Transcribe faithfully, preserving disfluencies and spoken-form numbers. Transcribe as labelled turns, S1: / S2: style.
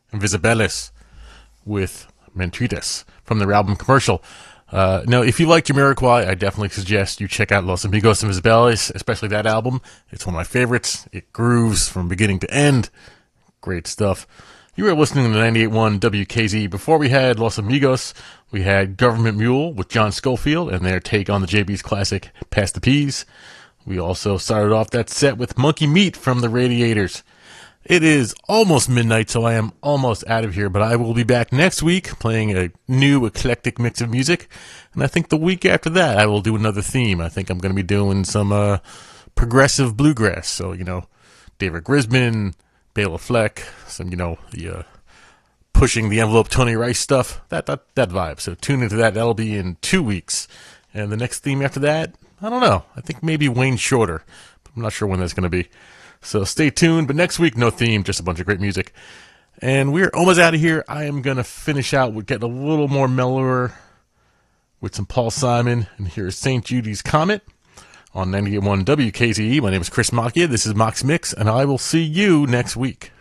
S1: Invisibilis with Mentiras from their album Commercial. Uh, now, if you like Jamiroquai, I definitely suggest you check out Los Amigos Invisibilis, especially that album. It's one of my favorites. It grooves from beginning to end. Great stuff. You were listening to ninety-eight point one W K Z. Before we had Los Amigos, we had Government Mule with John Schofield and their take on the J B's classic Pass the Peas. We also started off that set with Monkey Meat from the Radiators. It is almost midnight, so I am almost out of here, but I will be back next week playing a new eclectic mix of music, and I think the week after that I will do another theme. I think I'm going to be doing some uh, progressive bluegrass, so, you know, David Grisman, Bela Fleck, some, you know, the uh, pushing the envelope Tony Rice stuff, that, that that vibe. So tune into that. That'll be in two weeks. And the next theme after that, I don't know. I think maybe Wayne Shorter. But I'm not sure when that's going to be. So stay tuned. But next week, no theme, just a bunch of great music. And we're almost out of here. I am going to finish out with getting a little more mellower with some Paul Simon. And here's Saint Judy's Comet on ninety-eight point one W K Z E. My name is Chris Macchia. This is Mox Mix, and I will see you next week.